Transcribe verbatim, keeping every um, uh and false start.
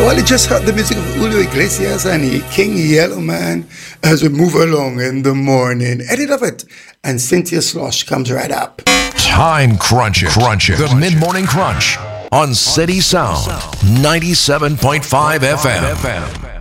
Well, you just heard the music of Julio Iglesias and King Yellowman as we move along in the morning. Edit of it. And Cynthia Slosh comes right up. Time crunching. Crunching. The mid-morning crunch on City Sound ninety-seven point five F M.